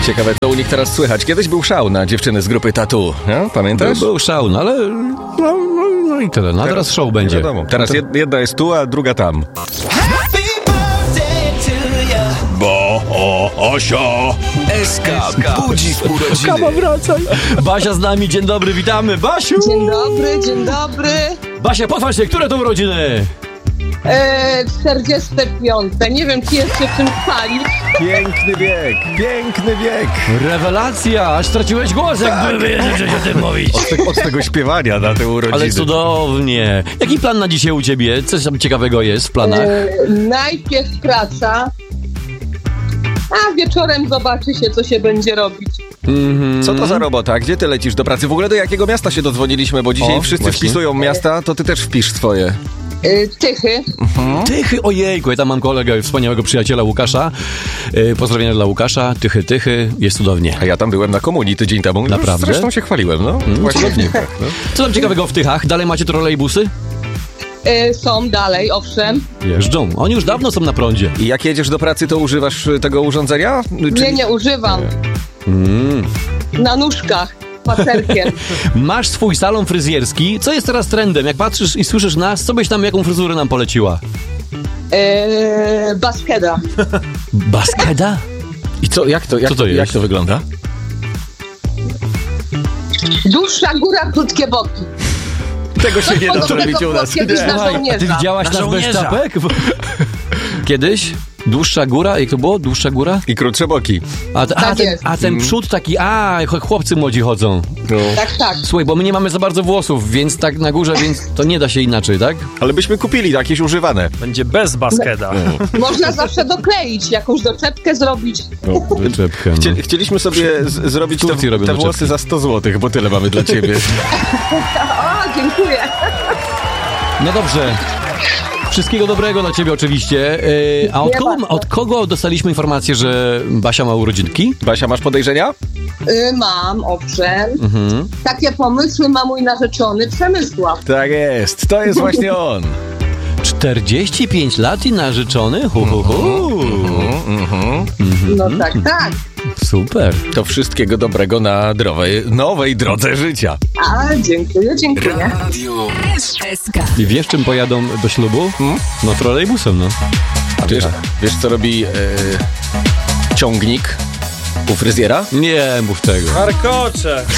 Ciekawe, co u nich teraz słychać. Kiedyś był szał na dziewczyny z grupy Tattoo. No, pamiętasz? Był szał, no ale... No i tyle. No a teraz show będzie. Wiadomo. Teraz jedna jest tu, a druga tam. Bo Osio SK budzi w urodziny. Kama, wracaj. Basia z nami, dzień dobry, witamy. Basiu! Dzień dobry, dzień dobry. Basia, pochwal się, które to urodziny? 45. Nie wiem, czy jeszcze czym chwalić. Piękny wiek. Rewelacja, aż straciłeś głos, jakby wiedzieć, że się o tym mówić. Od tego śpiewania na te urodziny. Ale cudownie. Jaki plan na dzisiaj u ciebie? Coś tam ciekawego jest w planach? Najpierw praca, a wieczorem zobaczy się, co się będzie robić. Co to za robota? Gdzie ty lecisz do pracy? W ogóle do jakiego miasta się dodzwoniliśmy? Bo dzisiaj wszyscy właśnie wpisują miasta, to ty też wpisz swoje. Tychy. Tychy, ojejku, ja tam mam kolegę, wspaniałego przyjaciela Łukasza. Pozdrowienia dla Łukasza. Tychy, jest cudownie. A ja tam byłem na komunii tydzień temu. Naprawdę? Zresztą się chwaliłem, no. Właśnie w nim. No. Co tam ciekawego w Tychach? Dalej macie trolejbusy? Są dalej, owszem. Jeżdżą. Oni już dawno są na prądzie. I jak jedziesz do pracy, to używasz tego urządzenia? Nie używam. Na nóżkach, spacerkiem. Masz swój salon fryzjerski. Co jest teraz trendem? Jak patrzysz i słyszysz nas, co byś tam, jaką fryzurę nam poleciła? Baskeda. Baskeda? I co, jak to jest? Jak to wygląda? Dłuższa góra, krótkie boki. Tego się nie da zrobić u nas. Kiedyś na A ty żołnierza. widziałaś nas bez czapek? Kiedyś? Dłuższa góra? Jak to było? Dłuższa góra? I krótsze boki. A ten przód taki, chłopcy młodzi chodzą. No. Tak. Słuchaj, bo my nie mamy za bardzo włosów, więc tak na górze, więc to nie da się inaczej, tak? Ale byśmy kupili jakieś używane. Będzie bez baskeda. Można zawsze dokleić, jakąś doczepkę zrobić. Wyczepkę, no. Chcieliśmy sobie zrobić W Turcji robią te doczepki. włosy za 100 zł, bo tyle mamy dla ciebie. O, dziękuję. No dobrze. Wszystkiego dobrego dla ciebie oczywiście. A od kogo dostaliśmy informację, że Basia ma urodzinki? Basia, masz podejrzenia? Mam, owszem. Takie pomysły ma mój narzeczony Przemysław. Tak jest, to jest właśnie on. 45 lat i narzeczony? No tak. Super. To wszystkiego dobrego na nowej drodze życia. A, dziękuję. Radio SK. I wiesz, czym pojadą do ślubu? No trolejbusem, no. A wiesz co robi ciągnik u fryzjera? Nie mów tego. Warkocze!